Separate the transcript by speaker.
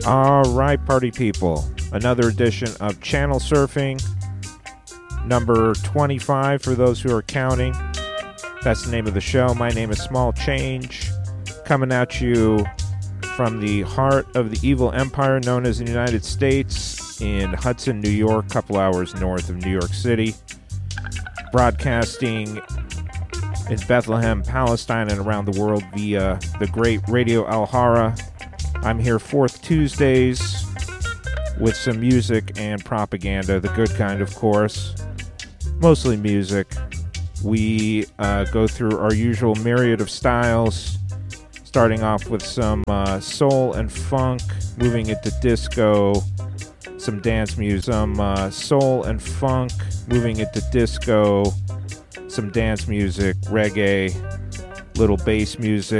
Speaker 1: All right, party people. Another edition of Channel Surfing, number 25 for those who are counting. That's the name of the show. My name is Small Change, coming at you from the heart of the evil empire known as the United States in Hudson, New York, a couple hours north of New York City. Broadcasting in Bethlehem, Palestine, and around the world via the great Radio Alhara. I'm here fourth Tuesdays with some music and propaganda, the good kind, of course. Mostly music. We go through our usual myriad of styles, starting off with some soul and funk, moving into disco, some dance music, some soul and funk, moving into disco, some dance music, reggae, little bass music.